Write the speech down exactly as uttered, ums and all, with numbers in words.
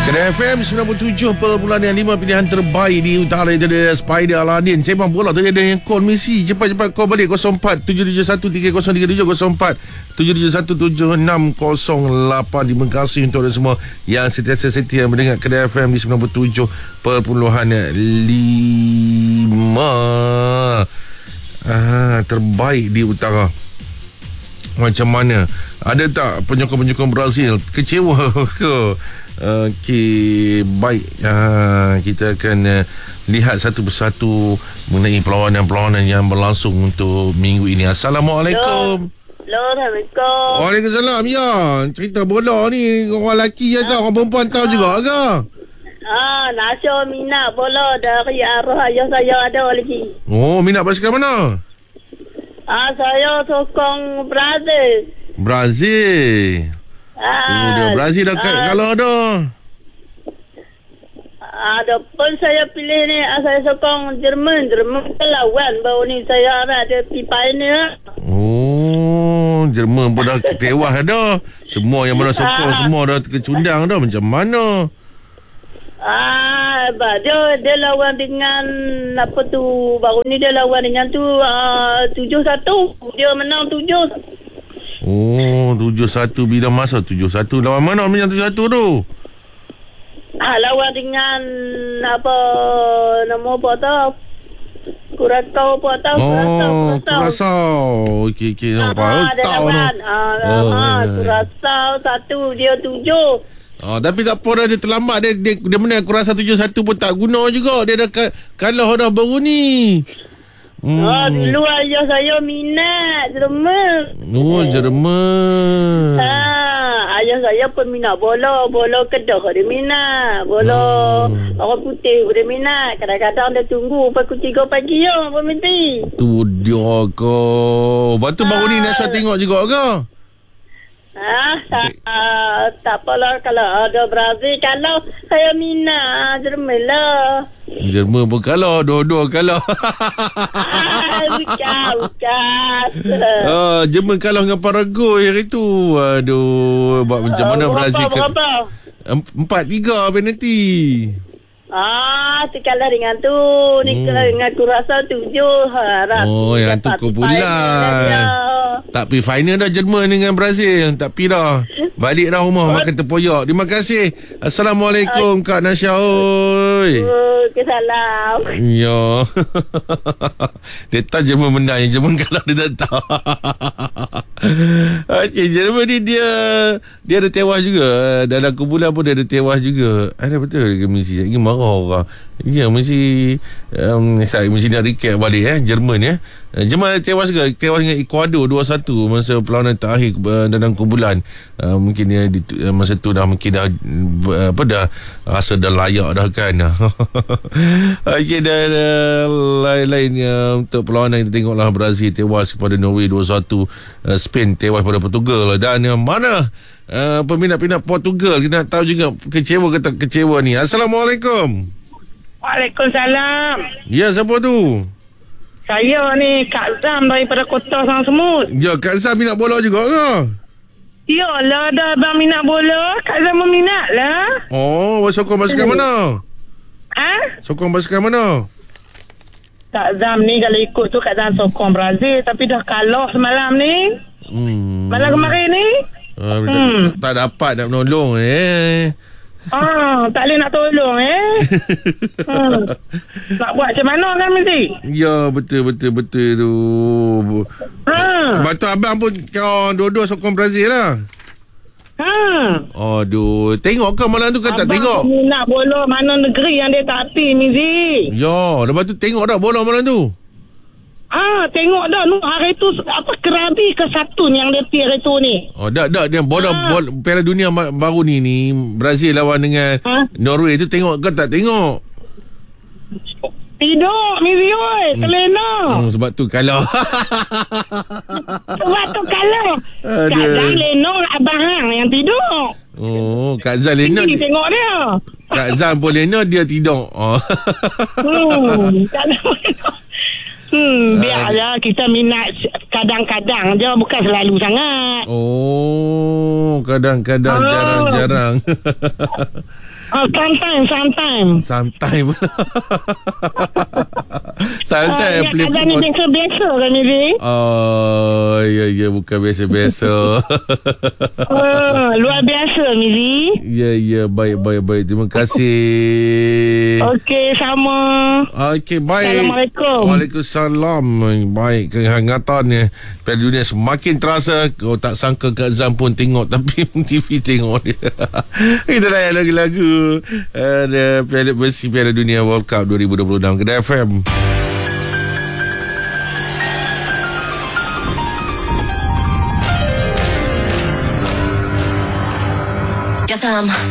Kedah F M sembilan puluh tujuh perpuluhan lima pilihan terbaik di utara itu dia Spider Aladin. Sembang bola tadi ada yang call misi. Cepat-cepat call balik kosong empat tujuh tujuh satu tiga kosong tiga tujuh kosong empat tujuh tujuh satu tujuh enam kosong lapan. Terima kasih untuk anda semua yang sentiasa setia mendengar Kedah F M di sembilan puluh tujuh perpuluhan lima. Ah, terbaik di utara. Macam mana? Ada tak penyokong-penyokong Brazil kecewa ke? Okey, baik. Uh, kita akan uh, lihat satu persatu mengenai perlawanan-perlawanan yang berlangsung untuk minggu ini. Assalamualaikum. Hello, Assalamualaikum. Waalaikumsalam. Ya, cerita bola ni orang lelaki je tahu, orang perempuan tahu juga ke? Ah, Nasyo minat bola dari arah ayah saya ada lagi. Oh, minat basikal mana? Ah, saya sokong Brazil. Brazil. Ah, Oh, dia Brazil dah ah, kalau ada. Ada pun saya pilih ni, ah, saya sokong Jerman. Jerman lawan baru ni saya ada pergi final. Oh, Jerman pun dah tewas dah. Semua yang mana sokong ah, semua dah kecundang dah. Macam mana? Ah, bah, dia, dia lawan dengan apa tu, baru ni dia lawan dengan tu uh, tujuh satu. Dia menang tujuh. Oh, tujuh satu bila masa tujuh satu lawan mana yang tujuh satu tu? Ah, lawan dengan apa nama apa tau? Kuratau apa tau? Oh, Kurasau. Okey, okey. Ah, nampak. dia Tahu lawan. tu. Ah, Oh, ah, ya. Kuratau satu, dia tujuh. Oh, tapi tak apa dah, dia terlambat. Dia, dia, dia menang Kurasau tujuh satu pun tak guna juga. Dia dah ka- kalah dah baru ni. Hmm. Oh, dulu ayah saya minat Jerman. Oh, Jerman. Ha, ayah saya pun minat bola. Bola Kedah dia minat. Bola hmm. orang putih pun dia minat. Kadang-kadang dia tunggu pukul tiga pagi ya, pun mesti. Tu dia ke. Lepas tu baru ni Nasha tengok juga ke? Ha, tak, uh, tak apalah kalau ada Brazil. Kalau saya minat Jerman lah. Jerman pun kalah. Dua-dua kalah. Ah, bukan, bukan. Ah, Jerman kalah dengan Paraguay hari tu. Aduh, buat macam mana uh, Brazil berapa, berapa? empat tiga penalti. Ah, tu kalah dengan tu. Ni Hmm. kalah dengan Kurasa tujuh. Harap Oh, yang tu kumpulan. Tak pergi final dah Jerman dengan Brazil. Tak pergi dah. Balik dah rumah makan tempoyak. Terima kasih. Assalamualaikum Kak Nasya. Oi. Oh, kesalam. Ya. Dia tahu Jerman menang. Yang Jerman kalah dia tak tahu. Okey, Jerman ni dia dia ada tewas juga. Dalam kumpulan pun dia ada tewas juga. Ada betul ke mesti lagi marah orang. Ya, mesti um, saya mesti nak recap balik eh Jerman ya. Jerman ada tewas juga. Tewas dengan Ecuador dua satu masa perlawanan terakhir uh, dalam kumpulan. Uh, mungkin dia di, uh, masa tu dah mungkin dah uh, apa dah rasa dah layak dah kan. Okey, dan uh, lain-lain uh, untuk perlawanan kita tengoklah Brazil tewas kepada Norway dua satu, uh, Spain tewas pada Portugal, dan uh, mana uh, peminat-peminat Portugal kita nak tahu juga kecewa ke tak kecewa ni. Assalamualaikum. Waalaikumsalam. Ya, siapa tu? Saya ni Kak Zam daripada Kota Sang Semut. Ya, Kak Zam minat bola juga ke? Yalah, dah abang minat bola. Kak Zam pun minat lah. Oh, sokong basikal mana? Ha? Sokong basikal mana? Kak Zam ni kalau ikut tu Kak Zam sokong Brazil. Tapi dah kalah semalam ni. Hmm. Malam kemarin ni. Uh, Hmm. tak, tak dapat nak menolong eh. Ah, tak boleh nak tolong eh. hmm. Nak buat macam mana kan mesti? Ya, betul betul betul tu. Ha. Lepas tu abang pun kau dua-dua sokong Brazil lah. Ha. Aduh, tengok ke malam tu kan tak tengok? Abang nak bola mana negeri yang dia tak pi Mizi. Ya, lepas tu tengok dah bola malam tu. Ah, tengok dah nu hari tu apa Krabi ke satu yang dia pi hari tu ni. Oh, dak dak dia bola, Ha. bola Piala Dunia baru ni ni Brazil lawan dengan Ha? Norway tu tengok ke tak tengok? Tidur Mizi oi, terlena. Hmm, sebab tu kalah. Sebab tu kalau Aduh. Kak Zam lena abang hang yang tidur. Oh, Kak Zal lena. Ni tengok dia. Kak Zal pun lena dia tidur. Oh. Hmm, Kak Zam lena. Hmm, biarlah kita minat kadang-kadang je, bukan selalu sangat. Oh, kadang-kadang, Oh. jarang-jarang. Oh, sometimes, sometimes. Sometime. Sometime Ah, ya, play kadang ni pos- biasa-biasa kan, Mizi? Oh, ya, ya, bukan biasa-biasa. Oh, luar biasa, Mizi. Ya, ya, baik, baik, baik. Terima kasih. Okey, sama. Okey, baik. Assalamualaikum. Waalaikumsalam. Baik, kehangatannya Piala Dunia semakin terasa. Kau tak sangka Kak Zam pun tengok, tapi T V tengok dia. Kita layan lagu-lagu uh, Piala Besi Piala Dunia World Cup dua ribu dua puluh enam Kedah F M. Yes, I'm